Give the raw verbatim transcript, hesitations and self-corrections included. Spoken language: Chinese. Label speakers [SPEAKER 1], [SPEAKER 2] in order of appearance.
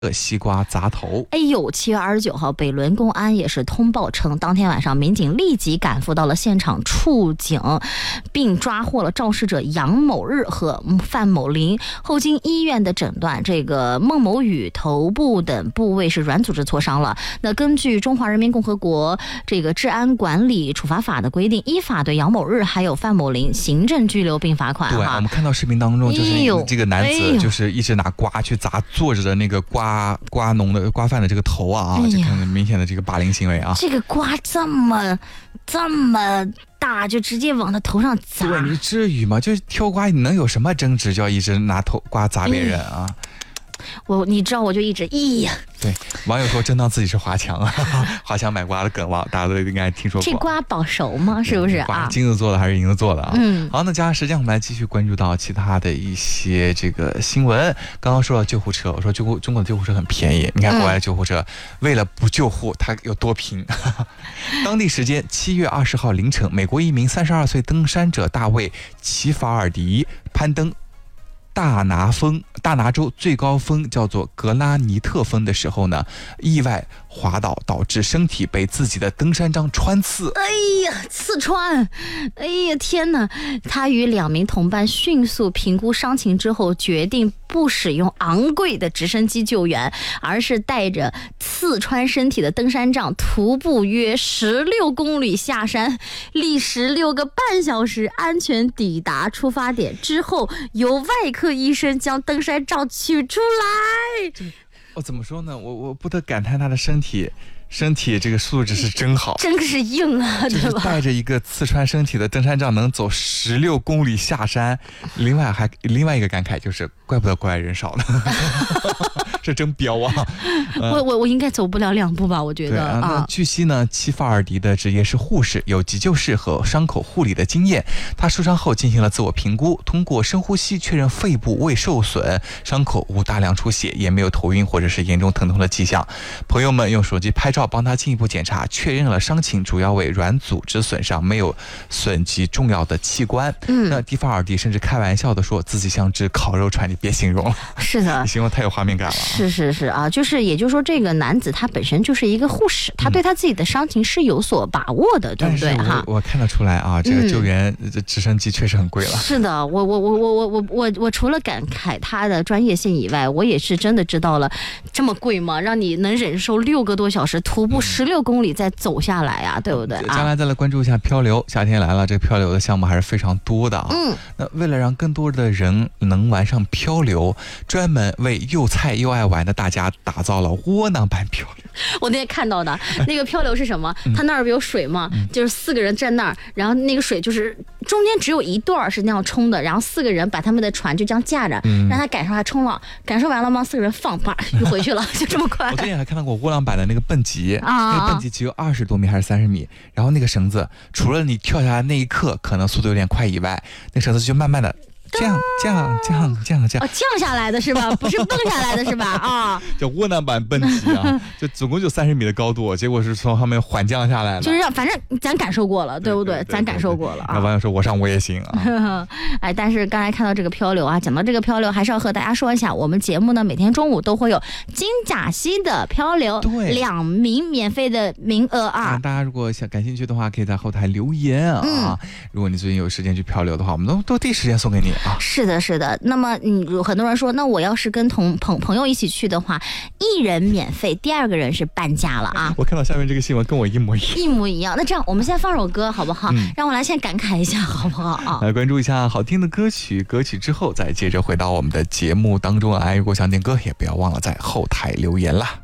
[SPEAKER 1] 西瓜砸头。
[SPEAKER 2] 哎呦，七月二十九号，北仑公安也是通报称，当天晚上民警立即赶赴到了现场触警，并抓获了肇事者杨某日和范某林。后经医院的诊断，这个孟某宇头部等部位是软组织挫伤了。那根据《中华人民共和国这个治安管理处罚法》的规定，依法对杨某日还有范某林行政拘留并罚款。
[SPEAKER 1] 对，我们看到视频当中，就是这个男子
[SPEAKER 2] 哎
[SPEAKER 1] 就是一直拿瓜去砸坐着的那个瓜。瓜瓜农的瓜贩的这个头啊，哎、这看明显的这个霸凌行为啊！
[SPEAKER 2] 这个瓜这么这么大，就直接往他头上砸。
[SPEAKER 1] 对，你至于吗？就是挑瓜，你能有什么争执？就要一直拿头瓜砸别人啊？哎、
[SPEAKER 2] 我你知道，我就一直咦呀。
[SPEAKER 1] 对，网友说真当自己是华强啊，华强买瓜的梗了，大家都应该听说过。
[SPEAKER 2] 这瓜保熟吗？是不是啊？
[SPEAKER 1] 瓜金子做的还是银子做的啊？
[SPEAKER 2] 嗯。
[SPEAKER 1] 好，那接下来时间我们来继续关注到其他的一些这个新闻。刚刚说到救护车，我说救护中国的救护车很便宜，你看国外的救护车、嗯、为了不救护，它有多拼。当地时间七月二十号凌晨，美国一名三十二岁登山者大卫·齐法尔迪攀登大拿峰大拿州最高峰叫做格拉尼特峰的时候呢，意外滑倒，导致身体被自己的登山杖穿刺。
[SPEAKER 2] 哎呀，刺穿！哎呀，天哪！他与两名同伴迅速评估伤情之后，决定不使用昂贵的直升机救援，而是带着刺穿身体的登山杖，徒步约十六公里下山，历时六个半小时，安全抵达出发点之后，由外科医生将登山杖取出来。
[SPEAKER 1] 我怎么说呢？我我不得感叹他的身体，身体这个素质是真好，
[SPEAKER 2] 真是硬啊，对吧？
[SPEAKER 1] 就是带着一个刺穿身体的登山杖能走十六公里下山。另外还另外一个感慨就是，怪不得国外人少了。是真彪啊！
[SPEAKER 2] 呃、我我我应该走不了两步吧？我觉得
[SPEAKER 1] 啊。那据悉呢，齐法尔迪的职业是护士，有急救室和伤口护理的经验。他受伤后进行了自我评估，通过深呼吸确认肺部未受损，伤口无大量出血，也没有头晕或者是严重疼痛的迹象。朋友们用手机拍照帮他进一步检查，确认了伤情主要为软组织损伤，没有损及重要的器官。嗯，那蒂法尔迪甚至开玩笑的说自己像只烤肉串，你别形容了。
[SPEAKER 2] 是的，
[SPEAKER 1] 你形容太有画面感了。
[SPEAKER 2] 是是是啊，就是也就是说，这个男子他本身就是一个护士，他对他自己的伤情是有所把握的，嗯、对不对哈？
[SPEAKER 1] 我看得出来啊，这个救援、嗯、这直升机确实很贵了。
[SPEAKER 2] 是的，我我我我我我我我除了感慨他的专业性以外，我也是真的知道了，这么贵吗？让你能忍受六个多小时徒步十六公里再走下来啊，嗯、对不对？
[SPEAKER 1] 将来再来关注一下漂流，夏天来了，这个漂流的项目还是非常多的啊。
[SPEAKER 2] 嗯，
[SPEAKER 1] 那为了让更多的人能玩上漂流，专门为又菜又爱玩的大家打造了窝囊版漂流。
[SPEAKER 2] 我那天看到的那个漂流是什么？他那儿不有水吗？嗯、就是四个人站那儿，然后那个水就是中间只有一段是那样冲的，然后四个人把他们的船就这样架着，嗯、让他感受下冲浪，感受完了吗？四个人放吧就回去了，就这么快。
[SPEAKER 1] 我之前还看到过窝囊版的那个蹦极，啊、那个蹦极只有二十多米还是三十米，然后那个绳子除了你跳下来那一刻可能速度有点快以外，那绳子就慢慢的。这样这样这样这样这样
[SPEAKER 2] 哦，降下来的是吧？不是蹦下来的是吧？啊，
[SPEAKER 1] 叫窝囊版蹦极啊，就总共就三十米的高度，结果是从上面缓降下来的。
[SPEAKER 2] 就是让反正咱感受过了，对不对？对对对对咱感受过了啊。
[SPEAKER 1] 那网友说我上我也行啊。
[SPEAKER 2] 哎，但是刚才看到这个漂流啊，讲到这个漂流，还是要和大家说一下，我们节目呢每天中午都会有金甲溪的漂流，
[SPEAKER 1] 对，
[SPEAKER 2] 两名免费的名额啊。
[SPEAKER 1] 啊大家如果想感兴趣的话，可以在后台留言啊。嗯、如果你最近有时间去漂流的话，我们都都第一时间送给你啊。
[SPEAKER 2] 是的，是的。那么，嗯，有很多人说，那我要是跟同朋朋友一起去的话，一人免费，第二个人是半价了啊！
[SPEAKER 1] 我看到下面这个新闻跟我一模一样，
[SPEAKER 2] 一模一样。那这样，我们先放首歌好不好？嗯、让我来先感慨一下好不好啊？
[SPEAKER 1] 来关注一下好听的歌曲，歌曲之后再接着回到我们的节目当中啊！如果想点歌，也不要忘了在后台留言啦。